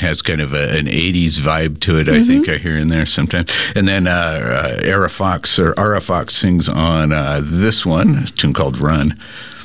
has kind of an 80s vibe to it, I think I hear in there sometimes. And then Ara Fox sings on this one, a tune called Run.